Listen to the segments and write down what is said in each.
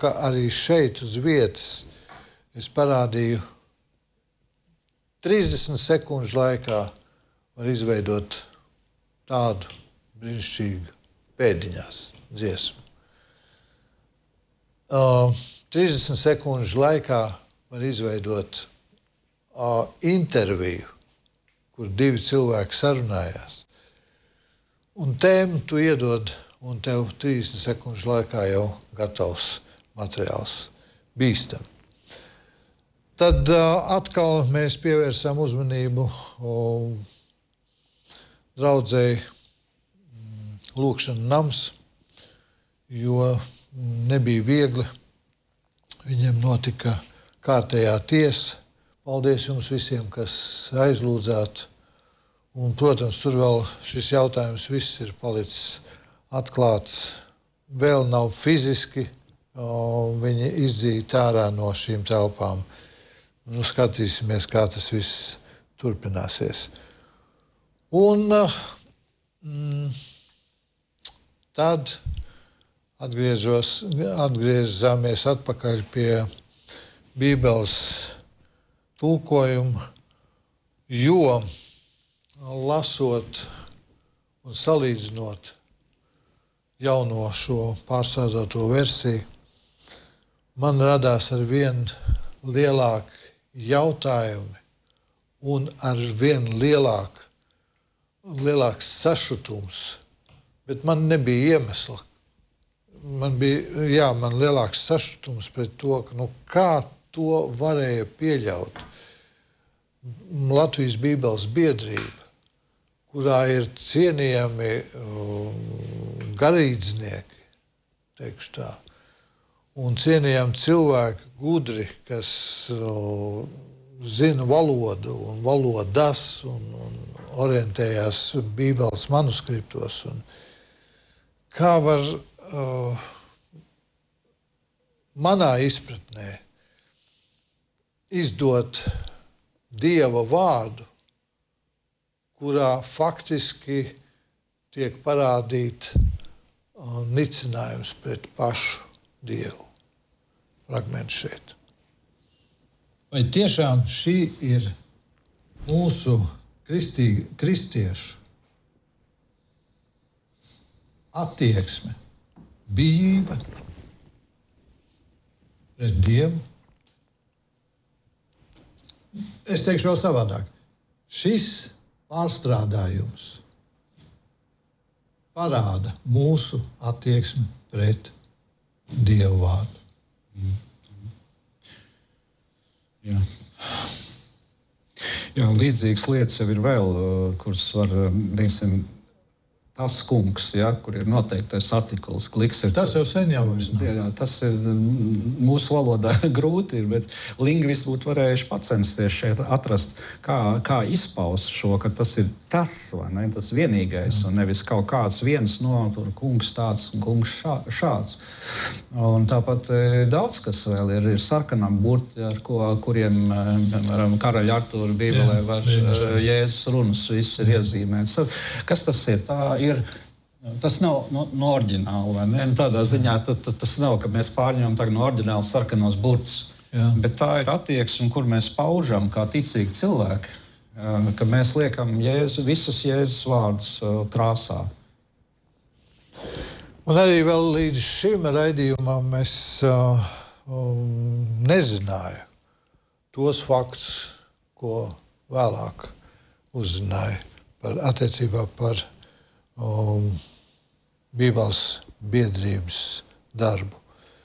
ka arī šeit uz vietas es parādīju 30 sekundžu laikā var izveidot tādu brīnišķīgu pēdiņās dziesmu. 30 sekundžu laikā var izveidot interviju, kur divi cilvēki sarunājās. Un tēmu tu iedod, un tev 30 sekundžu laikā jau gatavs materiāls bīstam. Tad atkal mēs pievērsām uzmanību draudzei Lūkšana nams, jo nebija viegli. Viņiem notika kārtējā tiesa. Paldies jums visiem, kas aizlūdzāt. Un, protams, tur vēl šis jautājums viss ir palicis atklāts. Vēl nav fiziski viņi izdzīti ārā no šīm telpām. Nu, skatīsimies, kā tas viss turpināsies. Un tad atgriezāmies atpakaļ pie Bībeles tulkojuma, jo lasot un salīdzinot jauno šo pārstrādāto versiju, man radās ar vien lielāki jautājumi un ar vien lielāks sašutums, bet man nebija iemesla. Man lielāks sašutums pret to, ka kā to varēja pieļaut Latvijas Bībeles biedrība, kurā ir cienījami garīdznieki, teikšu tā, un cienījami cilvēki gudri, kas zina valodu un valodas un orientējās Bībeles manuskriptos. Un kā var manā izpratnē izdot Dieva vārdu, kurā faktiski tiek parādīt nicinājums pret pašu Dievu. Fragments šeit. Vai tiešām šī ir mūsu kristiešu attieksme, bijība pret Dievu? Es teikšu vēl savādāk. Šis pārstrādājums parāda mūsu attieksmi pret Dievu vārdu. Jā. Jā, līdzīgas lietas jau ir vēl, kuras var, tas kungs, ja, kur ir noteiktais artikuls, kliks ir... Tas jau sen jau vairs nav. Jā, tas ir mūsu valodā grūti, bet lingvisti būtu varējuši pacensties šeit atrast, kā izpaust šo, ka tas ir tas, vai ne, tas vienīgais, un nevis kaut kāds viens tur kungs tāds un kungs šāds. Un tāpat daudz kas vēl ir sarkanām burti, ar kuriem, piemēram, Karaļa Artūra Bībelē var Jēzus runas, viss ir iezīmēts. Kas tas ir? Tas nav no oriģināla, vai ne? Tādā ziņā tas nav, ka mēs pārņemam no oriģināla sarkanos burtus. Bet tā ir attieksme, kur mēs paužam kā ticīgi cilvēki, ka mēs liekam visus Jēzus vārdus krāsā. Un arī vēl līdz šim raidījumam es nezināju tos faktus, ko vēlāk uzzināju attiecībā par Bībeles biedrības darbu.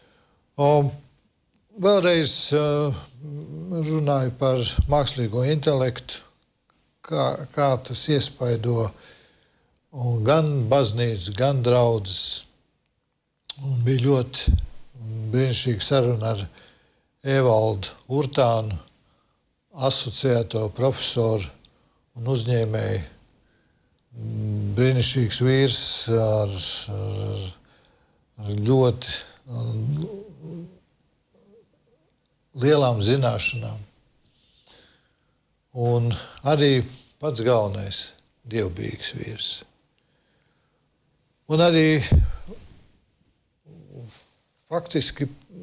Vēlreiz runāju par mākslīgo intelektu, kā tas iespaido gan baznīcu, gan draudzes. Un bija ļoti brīnišķīga saruna ar Evaldu Urtānu, asociēto profesoru un uzņēmēju. Brīnišķīgs vīrs ar ļoti lielām zināšanām. Un arī pats galvenais dievbijīgs vīrs. Un arī faktiski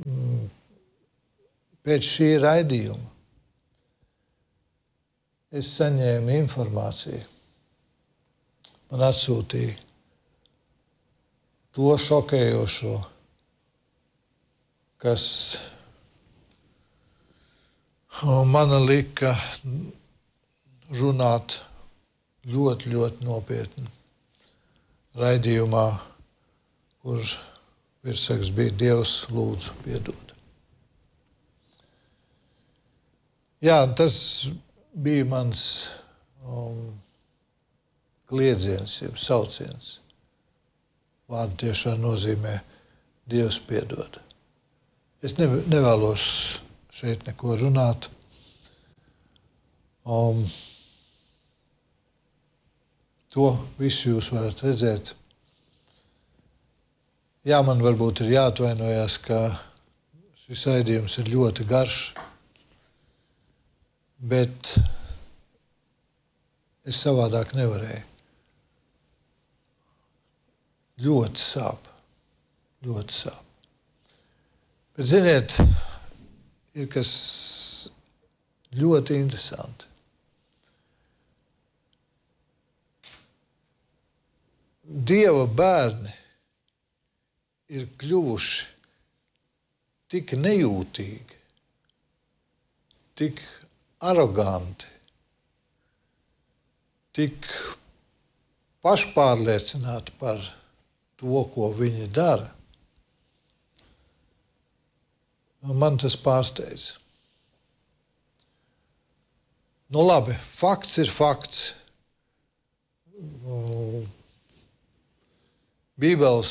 pēc šī raidījuma es saņēmu informāciju. Man atsūtīja to šokējošo, kas man lika runāt ļoti, ļoti nopietni raidījumā, kur virsraksts bija Dievs lūdzu piedod. Jā, tas bija mans kliedziens, jeb sauciens. Vārdu tiešām nozīmē Dievs piedod. Es nevēlos šeit neko runāt. To visu jūs varat redzēt. Jā, man varbūt ir jāatvainojas, ka šis raidījums ir ļoti garš, bet es savādāk nevarēju. Ļoti sāp. Ļoti sāp. Bet, ziniet, ir kas ļoti interesanti. Dieva bērni ir kļuvuši tik nejūtīgi, tik aroganti, tik pašpārliecināti par to, ko viņi dara. Man tas pārsteidz. Nu labi, fakts ir fakts. Bībeles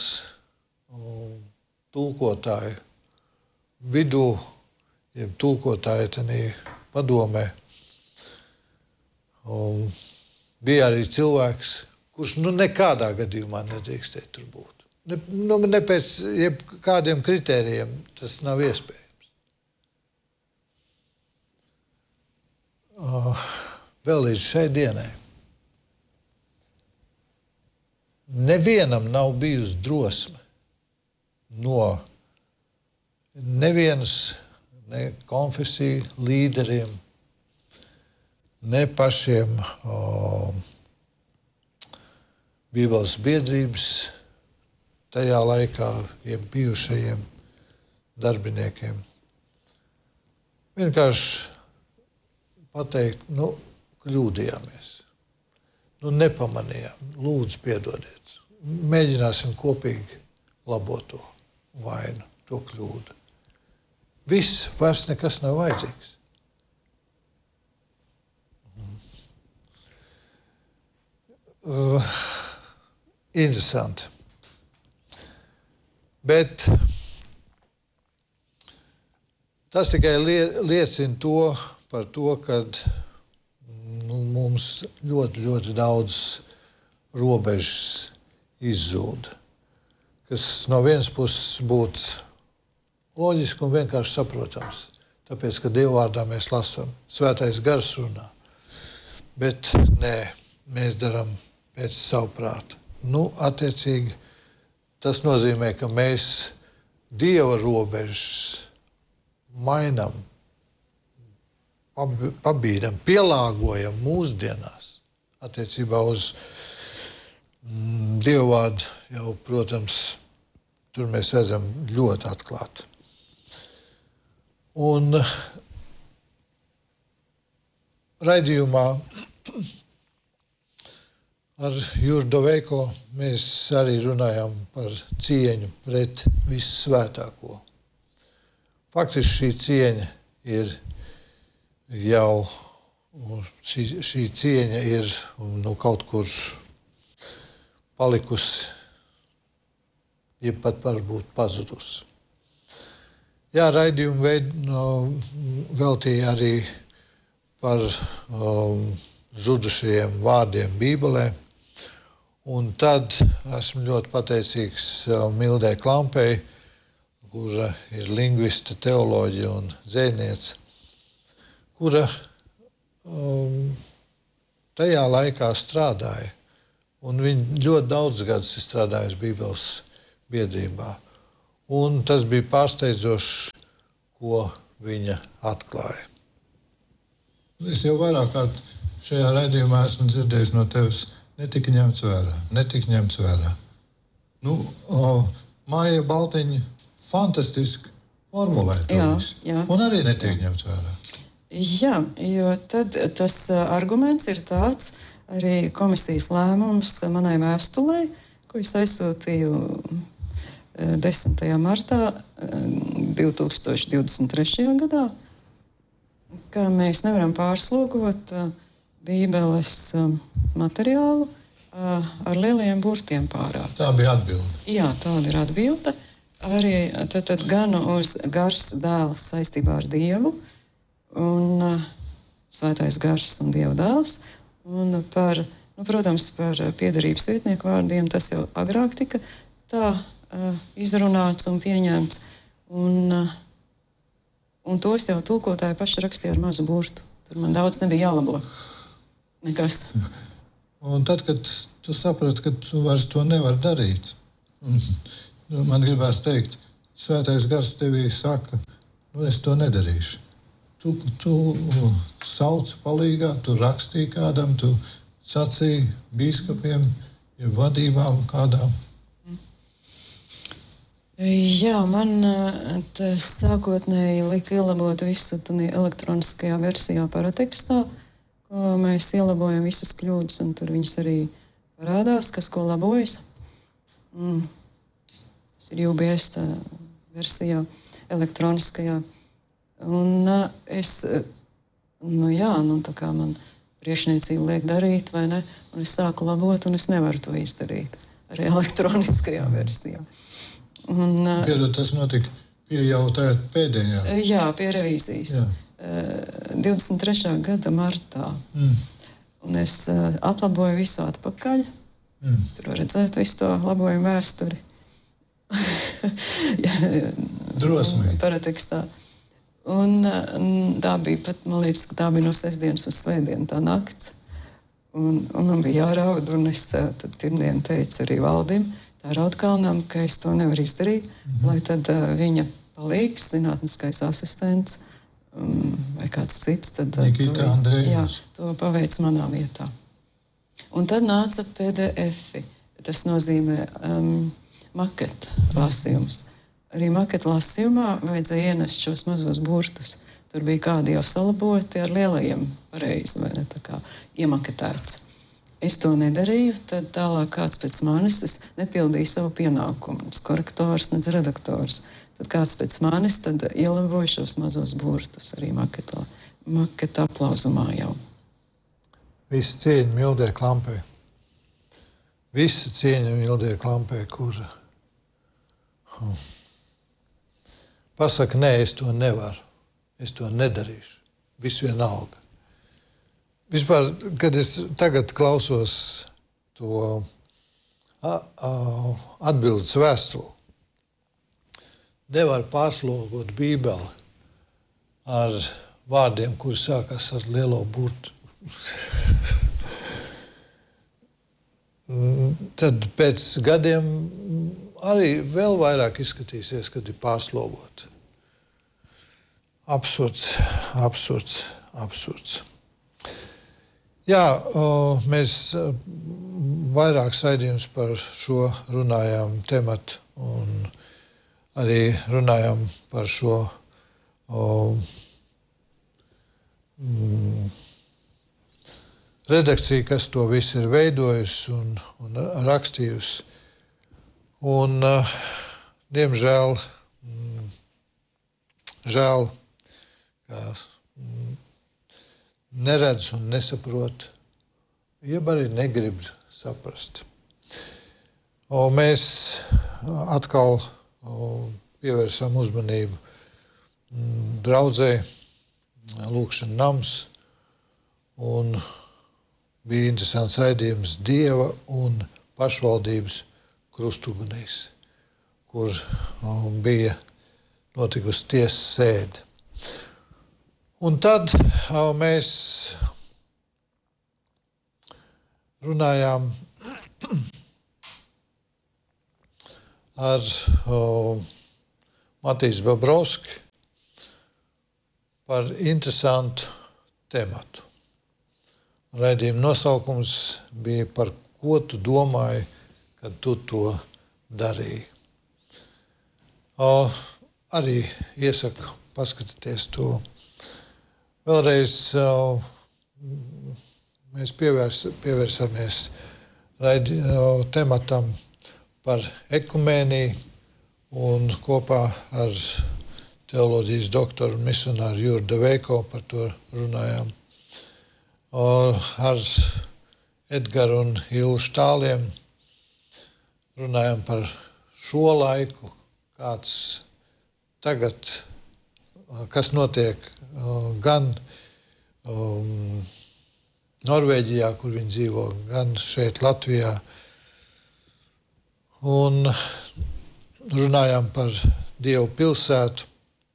tulkotāju vidū, jeb tulkotāju tenī padomē, bija arī cilvēks, kurš nekādā gadījumā nedrīkstēja tur būt. Ne pēc kādiem kritērijiem tas nav iespējams. Vēl līdz šai dienai nevienam nav bijusi drosme no nevienas ne konfesiju līderiem, ne pašiem Bībeles biedrības tajā laikā bijušajiem darbiniekiem. Vienkārši pateikt, kļūdījāmies. Nepamanījām. Lūdzu, piedodiet. Mēģināsim kopīgi labot to vainu, to kļūdu. Viss, vairs nekas nav vajadzīgs. Interesanti. Bet tas tikai liecina par to, ka mums ļoti, ļoti daudz robežas izzūd. Kas no vienas puses būtu loģiski un vienkārši saprotams. Tāpēc, ka Dievvvārdā mēs lasām, Svētais Gars runā. Bet nē, mēs darām pēc savu prātu. Attiecīgi, tas nozīmē, ka mēs Dieva robežas mainām, pabīdam, pielāgojam mūsdienās attiecībā uz Dievvvārdu jau, protams, tur mēs redzam ļoti atklāti. Un raidījumā ar Juru Doveiko mēs arī runājām par cieņu pret vissvētāko. Faktiski šī cieņa ir jau, šī cieņa ir kaut kur palikusi, jeb pat varbūt pazudusi. Jā, raidījumu veltīja arī par zudušajiem vārdiem Bībelē. Un tad esmu ļoti pateicīgs Mildai Klampei, kura ir lingviste, teoloģija un dzejniece, kura tajā laikā strādāja. Un viņa ļoti daudz gadus ir strādājusi Bībeles biedrībā. Un tas bija pārsteidzošs, ko viņa atklāja. Es jau vairāk kārt šajā raidījumā esmu dzirdējis no tevis, netika ņemts vērā. Maija Baltiņa fantastiski formulē to visu. Un arī netiek ņemts vērā. Jā, jo tad tas arguments ir tāds, arī komisijas lēmums manai vēstulē, ko es aizsūtīju 10. martā 2023. gadā, ka mēs nevaram pārslogot Bībeles materiālu ar lieliem burtiem pārāk. Tā bija atbilde. Jā, tāda ir atbilde. Arī tad gan uz gars dēls saistībā ar Dievu, un svētais gars un Dieva dēls, un protams, par piederības vietnieku vārdiem tas jau agrāk tika tā izrunāts un pieņemts, un tos jau tulkotāji paši rakstīja ar mazu burtu. Tur man daudz nebija jālabo. Nekas. Un tad, kad tu saprati, ka tu vairs to nevar darīt, man gribās teikt, svētais gars tevī saka, es to nedarīšu. Tu sauc palīgā, tu rakstīji kādam, tu sacīji bīskapiem, ja vadībām kādām. Jā, man tas sākotnēji lika ielabot visu elektroniskajā versijā paratekstā, ko mēs ielabojam visas kļūdas, un tur viņas arī parādās, kas ko labojas. Tas ir UBS versijā, elektroniskajā. Un tā kā man priekšniecība liek darīt, vai ne, un es sāku labot, un es nevaru to izdarīt arī elektroniskajā versijā. Tas notika pie jau pēdējā? Jā, pie revīzijas. 23. gada martā. Un es atlaboju visu atpakaļ. Tur var redzēt visu to labojumu vēsturi. Drosmīgi. Paratekstā. Un tā bija pat, man liekas, ka tā bija no sestdienas uz svētdienu tā nakts. Un man bija jāraud, un es tad pirmdien teicu arī Valdim, tā Raudkalnam, ka es to nevaru izdarīt, lai tad viņa palīgs, zinātniskais asistents vai kāds cits, tad Nikita Andrejevs. To paveic manā vietā. Un tad nāca PDF-i. Tas nozīmē maketa lasījums. Arī maketa lasījumā vajadzēja ienest šos mazos burtus. Tur bija kādi jau salaboti ar lielajiem pareizi, vai ne, tā kā iemaketēts. Es to nedarīju, tad tālāk kāds pēc manis, es nepildīju savu pienākumu, ne korektors, ne redaktors. Tad kāds pēc manis tad ielaboja šos mazos burtus arī maketa aplauzumā jau. Visi cieņa Mildē Klampē. Visi cieņa Mildē Klampē, kur pasaka, nē, es to nevaru. Es to nedarīšu. Viss vienalga. Vispār, kad es tagad klausos to atbildes vēstuli, nevar pārslogot Bībeli ar vārdiem, kuri sākas ar lielo burtu. Tad pēc gadiem arī vēl vairāk izskatīsies, kad ir pārslogoti. Absurds. Jā, mēs vairāk raidījumus par šo runājām tematu un arī runājām par šo redakciju, kas to visu ir veidojusi un rakstījusi. Un, diemžēl, žēl, ka neredz un nesaprot, jeb arī negrib saprast. Un mēs atkal pievērsām uzmanību draudzei, lūkšana nams, un bija interesants raidījums Dieva un pašvaldības krustugunīs, kur bija notikusi tiesas sēde. Un tad mēs runājām ar Matīs Babrovski par interesantu tematu. Raidījuma nosaukums bija par ko tu domāji, kad tu to darīji. Arī iesaku paskatīties to. Vēlreiz mēs pievērsāmies tematam par ekumēniju un kopā ar teoloģijas doktoru un misionāru Juru Deveiko par to runājām. Ar Edgaru un Ilvu Štāliem runājām par šo laiku, kāds tagad, kas notiek gan Norvēģijā, kur viņi dzīvo, gan šeit Latvijā. Un runājām par Dievu pilsētu.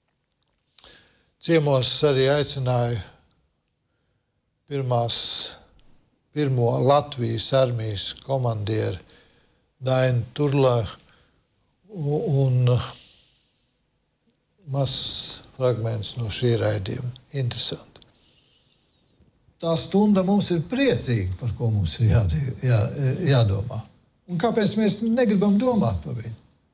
Ciemos arī aicināju pirmo Latvijas armijas komandieri Dainu Turlā un mazs fragments no šī raidījuma. Interesanti. Tā stunda mums ir priecīga, par ko mums ir jādomā. Un kāpēc mēs negribam domāt par viņu?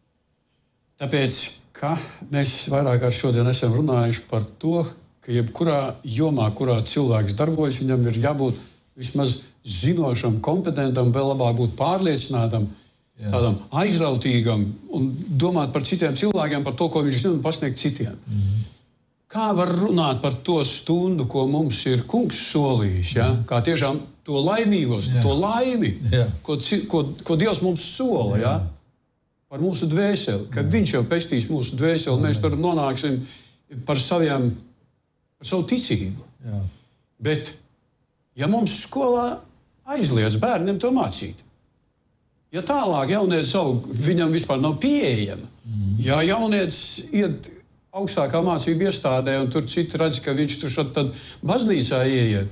Tāpēc, ka mēs vairāk kā šodien esam runājuši par to, ka jebkurā jomā, kurā cilvēks darbojas, viņam ir jābūt vismaz zinošam, kompetentam, vēl labāk būt pārliecinātam, tādam aizrautīgam un domāt par citiem cilvēkiem, par to, ko viņš zina un pasniegt citiem. Kā var runāt par to stundu, ko mums ir kungs solījis, ja? Kā tiešām to laimīgos, to laimi, ko Dievs mums sola, ja? Par mūsu dvēseli, kad viņš jau pestīs mūsu dvēseli, mēs tur nonāksim par savu ticību. Jā. Bet, ja mums skolā aizliedz bērniem to mācīt, ja tālāk jaunietis aug, viņam vispār nav pieejama, ja jaunietis iet augstākā mācību iestādē, un tur citi redz, ka viņš tur šad tad baznīcā ieiet.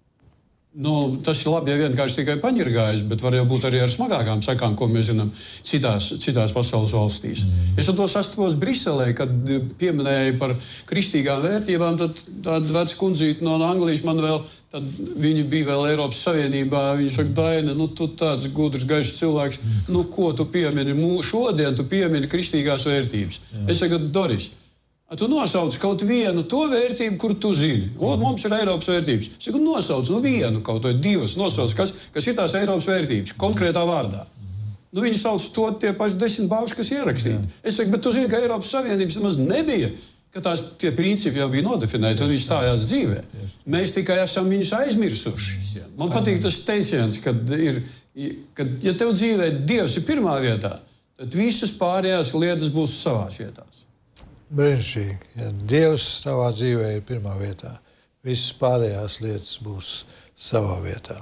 Tas ir labi, ja vienkārši tikai paņirgājas, bet var jau būt arī ar smagākām sekām, ko mēs zinām citās pasaules valstīs. Es ar to sastapos Briselē, kad pieminēju par kristīgām vērtībām, tad tāda veca kundzīte no Anglijas man vēl, tad viņi bija vēl Eiropas Savienībā, viņi saka, Daina, tu tāds gudrs, gaišs cilvēks, ko tu piemini? Šodien tu piemini kristīgās vērtības. Es saku, Doris, tu nosauc kaut vienu to vērtību, kuru tu zini. Mums ir Eiropas vērtības. Es saku, nosauc vienu, kaut vai divas, nosauc, kas ir tās Eiropas vērtības, konkrētā vārdā. Viņi sauc to tie paši 10 bauši, kas ierakstīti. Es saku, bet tu zini, ka Eiropas Savienības nemaz nebija, ka tie principi jau bija nodefinēti un viņi stājās dzīvē. Mēs tikai esam viņus aizmirsuši. Man patīk tas teiciens, kad ja tev dzīvē Dievs ir pirmā vietā, tad visas pārējās lietas būs savās vietās. Brīnišķīgi. Ja Dievs savā dzīvē ir pirmā vietā, visas pārējās lietas būs savā vietā.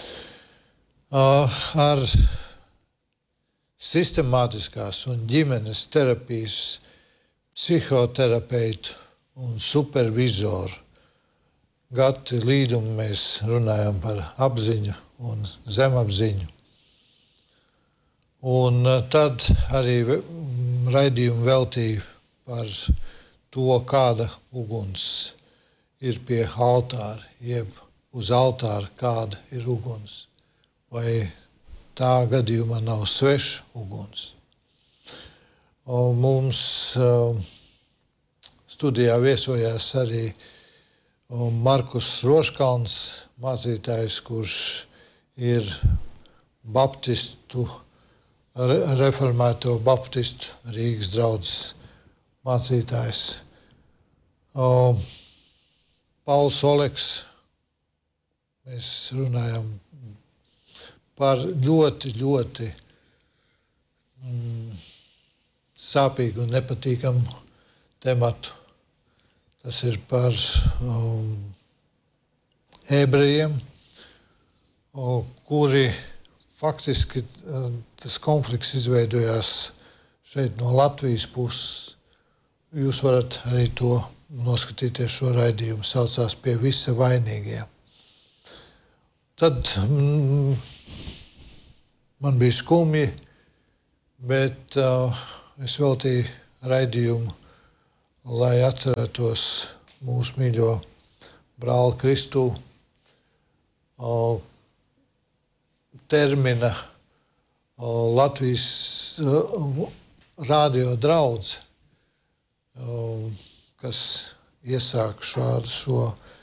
Ar sistemātiskās un ģimenes terapijas psihoterapeitu un supervizoru Gati Līdumu mēs runājam par apziņu un zemapziņu. Un tad arī raidījumu veltīju par to, kāda uguns ir pie altāra, jeb uz altāra kāda ir uguns. Vai tā gadījumā nav sveša uguns. Un mums studijā viesojās arī Markus Roškalns, mācītājs, kurš ir reformēto baptistu Rīgas draudzes mācītājs. Pauls Oleks, mēs runājam par ļoti, ļoti sāpīgu un nepatīkamu tematu. Tas ir par ebrejiem, kuri faktiski tas konflikts izveidojās šeit no Latvijas puses. Jūs varat arī to noskatīties šo raidījumu, saucās Pie visa vainīgie. Tad man bija skumji, bet es veltīju raidījumu lai atcerētos mūsu mīļo brāli Kristū, termina Latvijas radio draudze, kas iesāk šo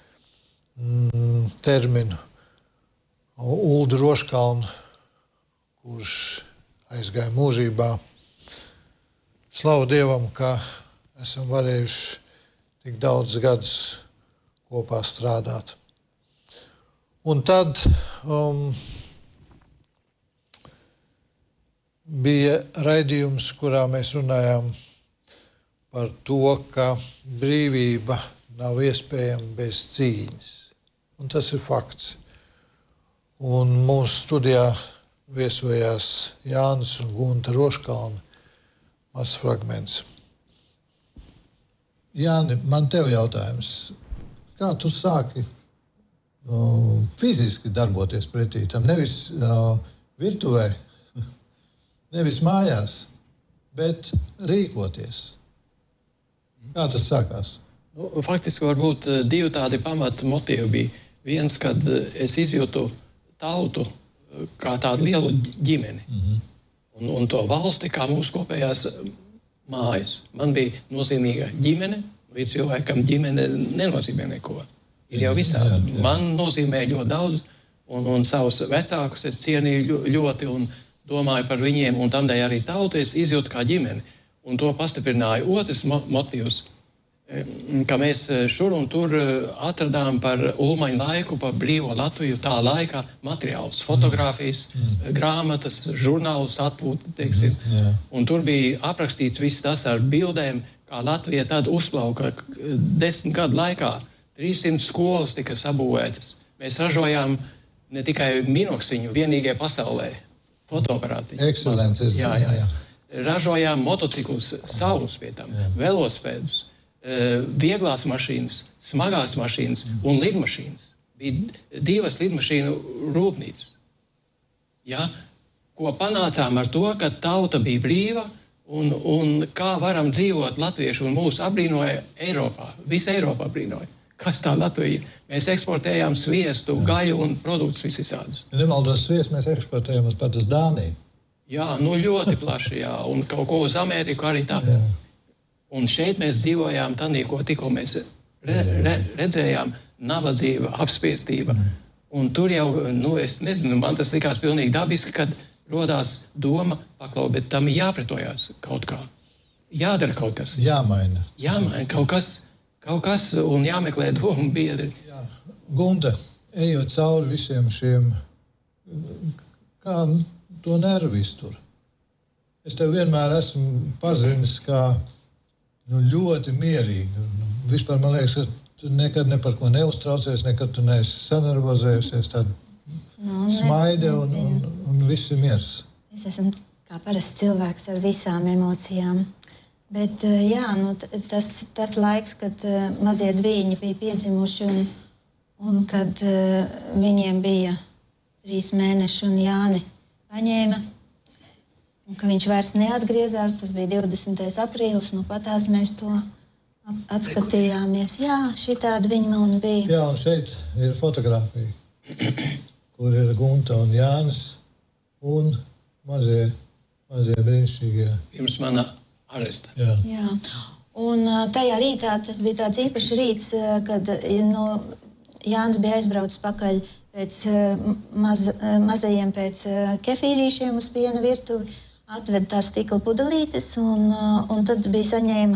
terminu, Uldu Roškalnu, kurš aizgāja mūžībā. Slavu Dievam, ka esam varējuši tik daudz gadus kopā strādāt. Un tad bija raidījums, kurā mēs runājām par to, ka brīvība nav iespējama bez cīņas. Un tas ir fakts. Un mūsu studijā viesojās Jānis un Gunta Roškalni. Mazs fragments. Jāni, man tev jautājums. Kā tu sāki fiziski darboties pretī tam? Nevis virtuvē, nevis mājās, bet rīkoties. Kā tas sākās? Faktiski varbūt divi tādi pamata motīvi bija. Viens, kad es izjūtu tautu kā tādu lielu ģimeni. Un to valsti kā mūsu kopējās mājas. Man bija nozīmīga ģimene. Ir cilvēkam ģimene nenozīmē neko. Ir jau visādi. Man nozīmē ļoti daudz. Un savus vecākus es cienīju ļoti un domāju par viņiem. Un tamdēļ arī tautu es izjūtu kā ģimeni. Un to pastiprināja otrs motīvs, ka mēs šur un tur atradām par Ulmaņu laiku, par brīvo Latviju tā laikā materiālus, fotogrāfijas, grāmatas, žurnālus, atpūti, teiksim. Un tur bija aprakstīts viss tas ar bildēm, kā Latvija tad uzplauka 10 gadu laikā. 300 skolas tika sabūvētas. Mēs ražojām ne tikai minoksiņu, vienīgie pasaulē, fotoaparāti. Ekscelences. Jā. Ražojām motociklus savus pie tam, velospēdus. Vieglās mašīnas, smagās mašīnas un lidmašīnas. Bija 2 lidmašīnu rūpnīcas. Ja? Ko panācām ar to, ka tauta bija brīva un kā varam dzīvot latvieši un mūs apbrīnoja Eiropā. Visa Eiropā brīnoja. Kas tā Latvija ir? Mēs eksportējām sviestu, gaļu un produktus visādus. Ja nemaldos, sviestu mēs eksportējām pat uz Dāniju. Jā, ļoti plaši, jā. Un kaut ko uz Ameriku arī tā. Jā. Un šeit mēs dzīvojām tādī, ko tikko mēs redzējām, nabadzība, apspiestība. Un tur jau, es nezinu, man tas likās pilnīgi dabiski, kad rodās doma, bet tam ir jāpretojās kaut kā. Jādara kaut kas. Jāmaina. Jāmaina kaut kas un jāmeklē domu biedri. Jā. Gunta, ejot cauri visiem šiem, kā to nervu iztur? Es tev vienmēr esmu pazinis kā ļoti mierīgi. Vispār man liekas, ka tu nekad ne par ko neuztraucies, nekad tu neesi sanervozējusies, tāda smaide un viss ir miers. Es esmu kā parasts cilvēks ar visām emocijām. Bet jā, tas laiks, kad mazie dviņi bija piedzimuši un kad viņiem bija 3 mēneši un Jāni paņēma, un ka viņš vairs neatgriezās, tas bija 20. aprīlis, patās mēs to atskatījāmies. Jā, šitādi viņi man bija. Jā, un šeit ir fotografija, kur ir Gunta un Jānis un mazie brīnišķīgie. Pirms mana aresta. Jā. Un tajā rītā, tas bija tāds īpašs rīts, kad Jānis bija aizbraucis pakaļ pēc mazajiem pēc kefīrīšiem uz piena virtuvi, atved tās stikla pudelītes un tad bija saņēma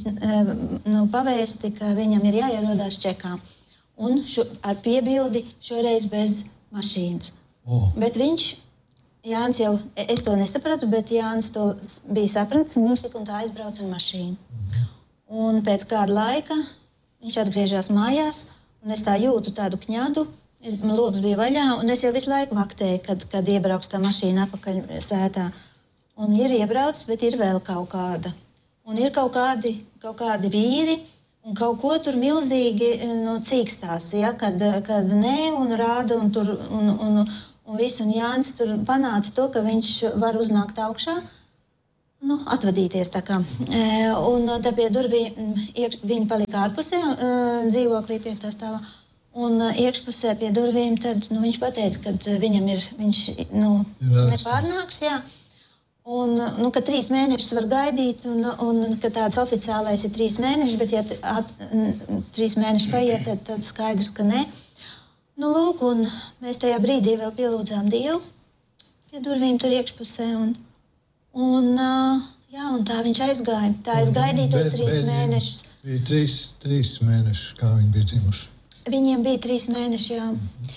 pavēsti, ka viņam ir jāierodās čekā. Un ar piebildi šoreiz bez mašīnas. Bet Jānis jau, es to nesapratu, bet Jānis to bija sapratis un viņš tik un tā aizbrauca ar mašīnu. Un pēc kāda laika viņš atgriežas mājās un es tā jūtu tādu kņadu. Man logs bija vaļā un es jau visu laiku vaktēju, kad iebrauks tā mašīna apakaļ sētā. Un ir iebraucis, bet ir vēl kaut kāda. Un ir kaut kādi vīri un kaut ko tur milzīgi cīkstās, ja, kad nē un rāda un tur un visu. Un Jānis tur panāca to, ka viņš var uznākt augšā atvadīties tā kā. Un tā pie durvīm viņi palika ārpusē, dzīvoklī 5. stāvā. Un iekšpusē pie durvīm tad viņš pateica, ka viņš nepārnāks, jā. Un, ka 3 mēnešus var gaidīt, un ka tāds oficiālais ir 3 mēneši, bet ja 3 mēneši paiet, tad skaidrs, ka ne. Lūk, un mēs tajā brīdī vēl pielūdzām Dievu pie durvīm tur iekšpusē, un tā viņš aizgāja. Tā es gaidīju tos 3 mēnešus. Bija 3 mēneši, kā viņi bija dzimuši. Viņiem bija 3 mēneši, jā.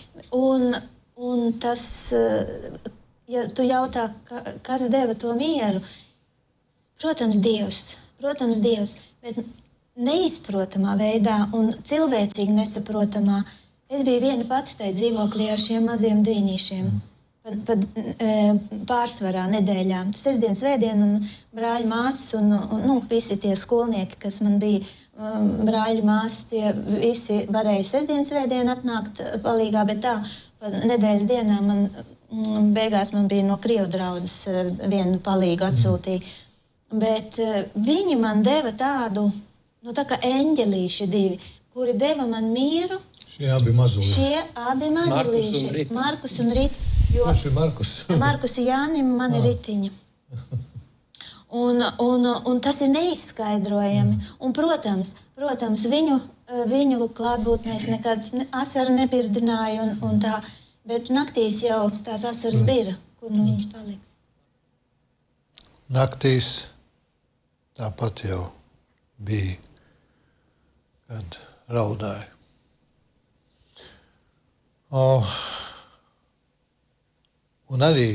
Un tas, ja tu jautā, kas deva to mieru, protams, Dievs, bet neizprotamā veidā un cilvēcīgi nesaprotamā. Es biju viena pati tajā dzīvoklī ar šiem maziem dvīnīšiem. Pārsvarā nedēļām. Sestdien, svētdien un brāļi māsas un visi tie skolnieki, kas man bija brāļi māsas, tie visi varēja sestdien, svētdien atnākt palīgā, bet tā pa nedēļas dienā beigās man bija no Krievu draudzes vienu palīgu atsūtīja. Bet viņi man deva tādu, tā kā eņģelīši 2, kuri deva man mieru. Šie abi mazulīši. Šie abi mazulīši. Markus un Rita. Kurš ir Markus? Markus Jānim, man ir Ritiņa. Un tas ir neizskaidrojami. Un, protams, viņu klātbūtnēs nekad asaru nebirdināja un tā, bet naktīs jau tās asaras bija, kur viņas paliks. Naktīs tāpat jau bija, kad raudāja. Un arī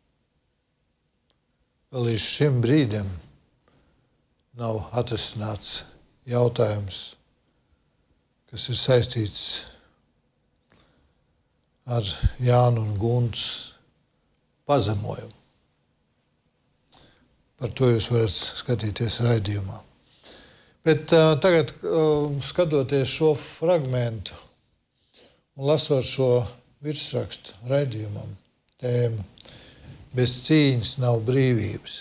vēl līdz šim brīdim nav atrisināts jautājums, kas ir saistīts ar Jānu un Guntas pazemojumu. Par to jūs varat skatīties raidījumā. Bet tagad, skatoties šo fragmentu un lasot šo virsrakstu raidījumam, tēmu bez cīņas nav brīvības.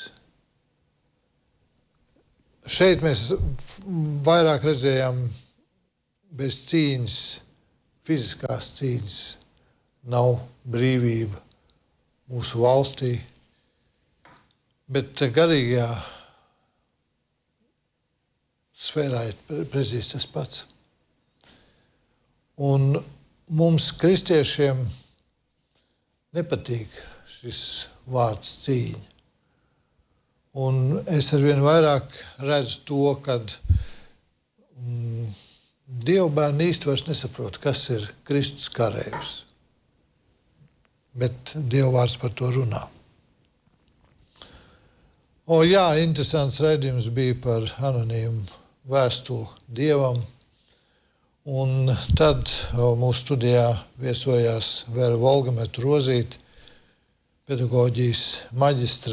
Šeit mēs vairāk redzējām bez cīņas, fiziskās cīņas nav brīvība mūsu valstī, bet garīgajā sfērā ir precīzi tas pats. Un mums, kristiešiem, nepatīk šis vārds cīņa. Un es arvien vairāk redzu to, kad Dieva bērni īsti vairs nesaprot, kas ir Kristus kareivs. Bet Dieva vārds par to runā. Interesants raidījums bija par anonīmu vēstuli Dievam. Un tad mūsu studijā viesojās Vera Volgameta Rozīte, pedagoģijas maģistra,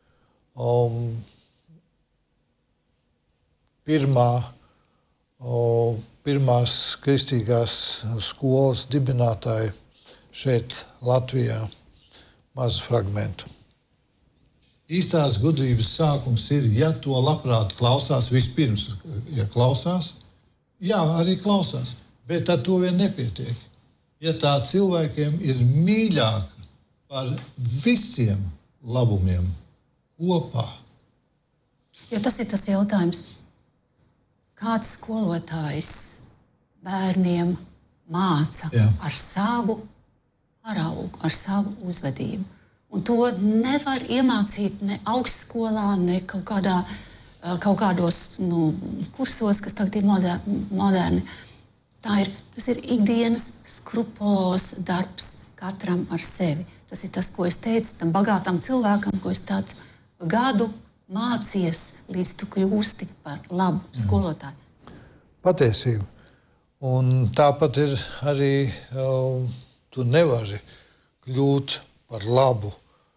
pirmās kristīgās skolas dibinātāja šeit Latvijā. Mazu fragmentu. Īstās gudrības sākums ir, ja to labprāt klausās vispirms, ja klausās, jā, arī klausās, bet ar to vien nepietiek. Ja tā cilvēkiem ir mīļāka par visiem labumiem kopā. Jo tas ir tas jautājums, kāds skolotājs bērniem māca ar savu paraugu, ar savu uzvedību. Un to nevar iemācīt ne augstskolā, ne kaut kādos kursos, kas tagad ir moderni. Tas ir ikdienas skrupulos darbs katram ar sevi. Tas ir tas, ko es teicu tam bagātam cilvēkam, ko es tādu gadu mācies, līdz tu kļūsti par labu skolotāju. Patiesība. Un tāpat ir arī, tu nevari kļūt par labu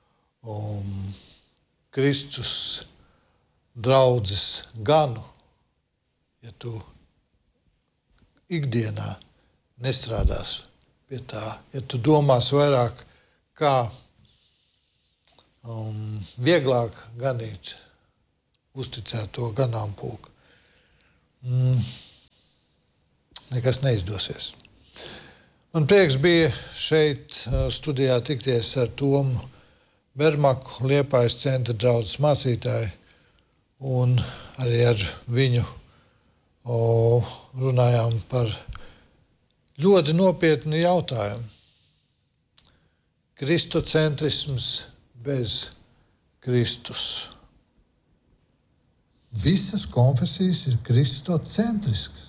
Kristus draudzes ganu, ja tu ikdienā nestrādās pie tā, ja tu domās vairāk, kā vieglāk ganīt uzticēto ganāmpulku. Nekas neizdosies. Man prieks bija šeit studijā tikties ar Tomu Bermaku, Liepājas centra draudzes mācītāju, un arī ar viņu runājām par ļoti nopietnu jautājumu. Kristocentrisms bez Kristus. Visas konfesijas ir kristocentriskas.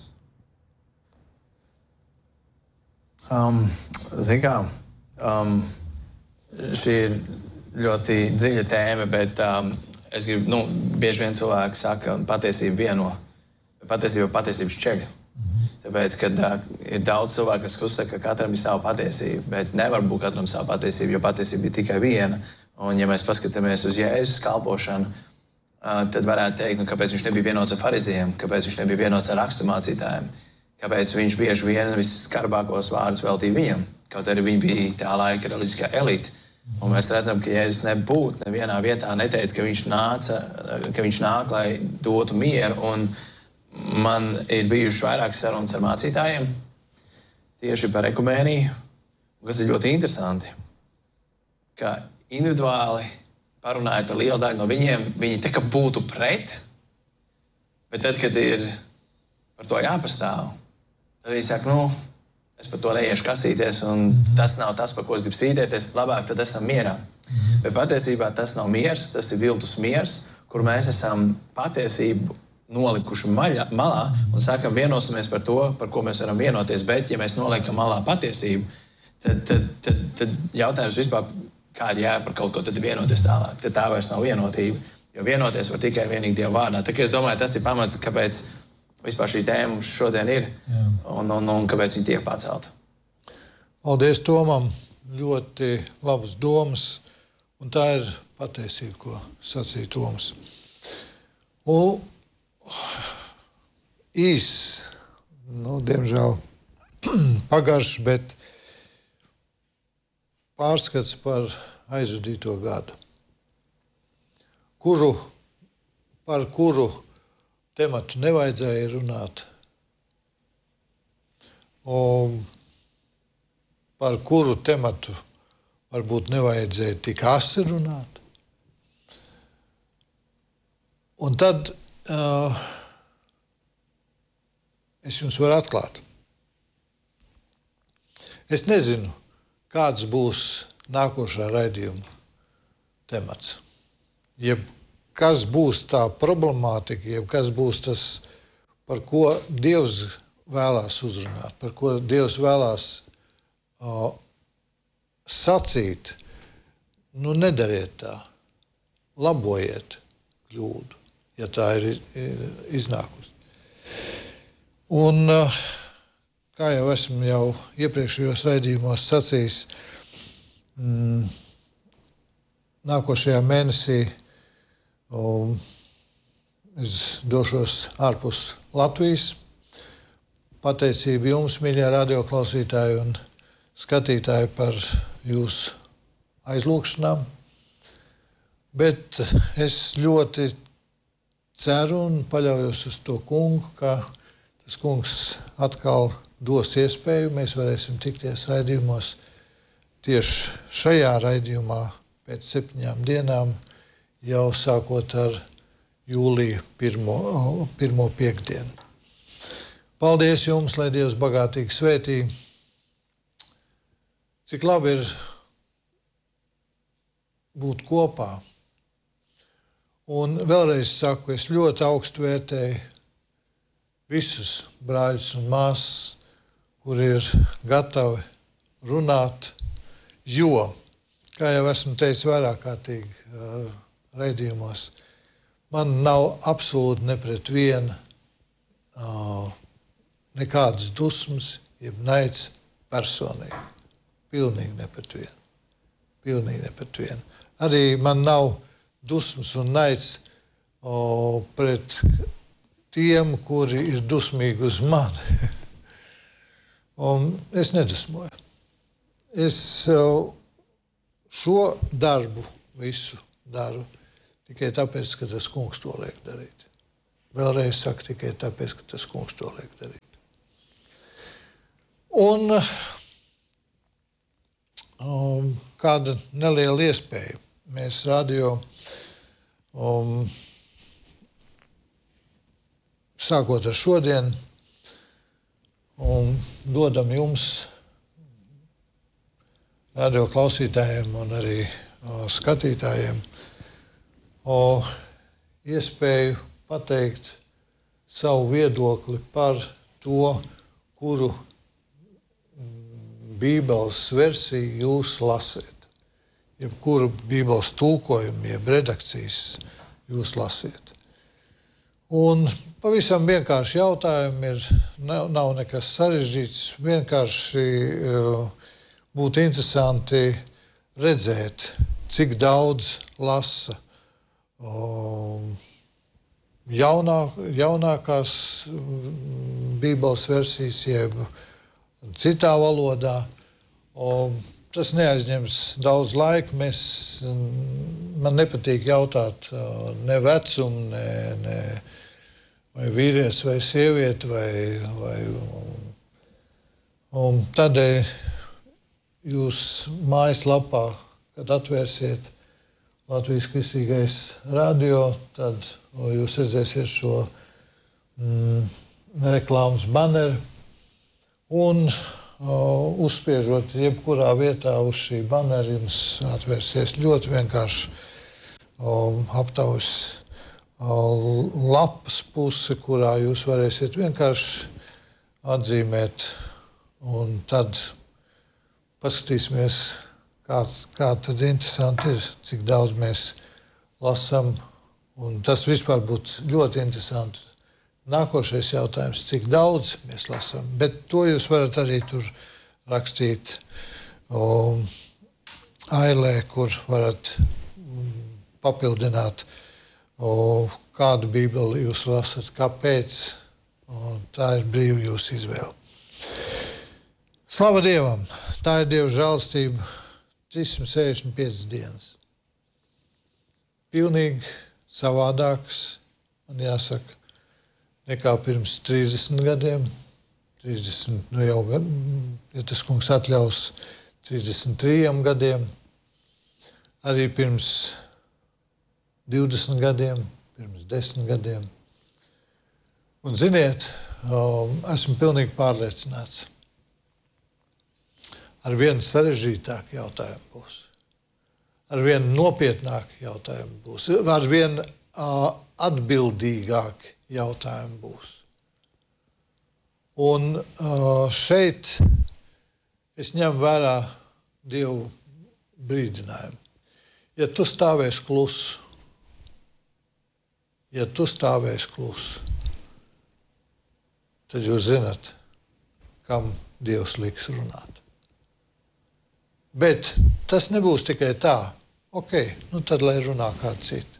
Šī ir ļoti dziļa tēma, bet es gribu, bieži vien cilvēki saka, patiesība vieno, patiesība šķeļ. Tāpēc, kad ir daudz cilvēku, kas uzsaka, ka katram ir sava patiesība, bet nevar būt katram sava patiesība, jo patiesība ir tikai viena. Un, ja mēs paskatāmies uz Jēzus kalpošanu, tad varētu teikt, kāpēc viņš nebija vienots ar farizējiem, kāpēc viņš nebija vienots ar raksturmācītājiem, kāpēc viņš bieži vien visskarbākos vārdus veltīja viņam, kaut arī viņi bija tā laika reliģiskā elite. Un mēs redzam, ka Jēzus nebūtu nevienā vietā neteica, ka viņš nāk, lai dotu mieru. Un man ir bijuši vairākas sarunas ar mācītājiem tieši par ekumēniju, kas ir ļoti interesanti, ka individuāli parunājot ar lielu daļu no viņiem, viņi tā kā būtu pret, bet tad, kad ir par to jāpastāv, tad viņi saka, es par to neiešu kasīties, un tas nav tas, par ko es gribu strīdēties, labāk tad esam mierā. Bet patiesībā tas nav miers, tas ir viltus miers, kur mēs esam patiesību nolikuši malā un sakam, vienosimies par to, par ko mēs varam vienoties, bet ja mēs noliekam malā patiesību, tad jautājums vispār, kāda jēga par kaut ko tad vienoties tālāk. Tad tā vairs nav vienotība, jo vienoties var tikai vienīgi Dieva vārdā. Tā kā es domāju, tas ir pamats, kāpēc vispār šī tēma mums šodien ir un kāpēc viņa tiek pacelta. Paldies Tomam, ļoti labas domas, un tā ir patiesība, ko sacīja Toms. Un diemžēl pagaršs, bet pārskats par aizvadīto gadu, par kuru tematu nevajadzēja runāt, un par kuru tematu varbūt nevajadzēja tik asi runāt. Un tad es jums varu atklāt. Es nezinu, kāds būs nākošā raidījuma temats. Jeb kas būs tā problemātika, jeb kas būs tas, par ko Dievs vēlās uzrunāt, par ko Dievs vēlās sacīt. Nedariet tā, labojiet kļūdu, ja tā ir iznākusi. Un, kā jau esmu iepriekšējos raidījumos sacījis, nākošajā mēnesī es došos ārpus Latvijas. Pateicība jums, mīļie radioklausītāji un skatītāji, par jūsu aizlūgšanām. Bet es ļoti ceru un paļaujos uz to kungu, ka tas kungs atkal dos iespēju. Mēs varēsim tikties raidījumos tieši šajā raidījumā pēc 7 dienām, jau sākot ar jūlija pirmo piekdienu. Paldies jums, lai Dievs bagātīgi svētī. Cik labi ir būt kopā. Un vēlreiz saku, es ļoti augstu vērtēju visus brāļus un māsas, kuri ir gatavi runāt, jo, kā jau esmu teicis vairāk kārtīgi raidījumos, man nav absolūti ne pret vienu nekādas dusmas, jeb naids personīgi. Pilnīgi ne pret vienu. Pilnīgi ne pret vienu. Arī man nav dusmas un naids pret tiem, kuri ir dusmīgi uz mani. Un es nedusmoju. Es šo darbu visu daru tikai tāpēc, ka tas kungs to liek darīt. Vēlreiz saku, tikai tāpēc, ka tas kungs to liek darīt. Un kāda neliela iespēja. Mēs radio sākot ar šodien un dodam jums, radio klausītājiem un arī skatītājiem, iespēju pateikt savu viedokli par to, kuru Bībeles versiju jūs lasiet. Jebkuru Bībeles tulkojumu, jeb redakcijas jūs lasiet. Un pavisam vienkārši jautājumi ir, nav nekas sarežģīts, vienkārši būtu interesanti redzēt, cik daudz lasa jaunākās Bībeles versijas, jeb citā valodā. Tas neaizņems daudz laika. Man nepatīk jautāt ne vecumu, ne vai vīrietis vai sievieti. Tādēļ jūs mājaslapā, kad atvērsiet Latvijas Kristīgais radio, tad jūs redzēsiet šo reklāmas baneru. Un uzspiežot jebkurā vietā uz šī banera, jums atvērsies ļoti vienkārši aptaujas lapas puse, kurā jūs varēsiet vienkārši atzīmēt. Un tad paskatīsimies, kā tad interesanti ir, cik daudz mēs lasam. Un tas vispār būtu ļoti interesanti. Nākošais jautājums, cik daudz mēs lasām, bet to jūs varat arī tur rakstīt ailē, kur varat papildināt, kādu Bībeli jūs lasat, kāpēc. Tā ir brīva jūsu izvēle. Slava Dievam! Tā ir Dieva žēlastība 365 dienas. Pilnīgi savādāks, man jāsaka, nekā pirms 30 gadiem. 30, jau, ja tas kungs atļaus, 33 gadiem. Arī pirms 20 gadiem, pirms 10 gadiem. Un ziniet, esmu pilnīgi pārliecināts. Ar vien sarežģītāk jautājumu būs. Ar vien nopietnāk jautājumu būs. Ar vien atbildīgāk jautājumi būs. Un šeit es ņemu vērā Dievu brīdinājumu. Ja tu stāvēsi klusu, tad jūs zinat, kam Dievs liks runāt. Bet tas nebūs tikai tā, tad lai runā kāds cits.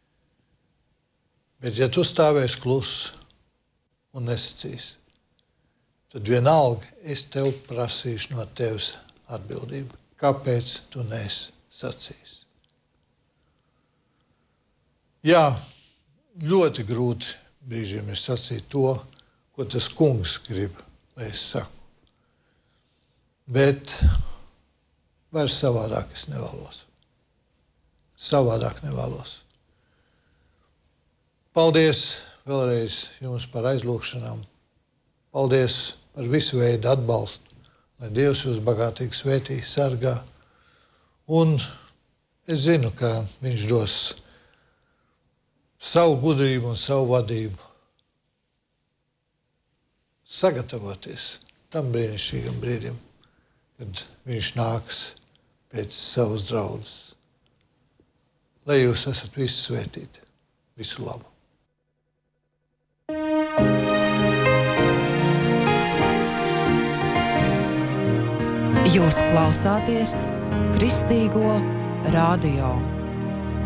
Bet ja tu stāvēsi kluss un nesacīsi, tad vienalga es tev prasīšu no tevis atbildību. Kāpēc tu neesi sacījis? Jā, ļoti grūti brīžiem ir sacīt to, ko tas kungs grib, lai es saku. Bet vairs savādāk es nevēlos. Savādāk nevēlos. Paldies vēlreiz jums par aizlūgšanām. Paldies par visu veidu atbalstu. Lai Dievs jūs bagātīgi svētī, sargā. Un es zinu, ka viņš dos savu gudrību un savu vadību. Sagatavoties tam brīnišķīgam brīdim, kad viņš nāks pēc savas draudzes. Lai jūs esat visi svētīti. Visu labu. Jūs klausāties Kristīgo radio.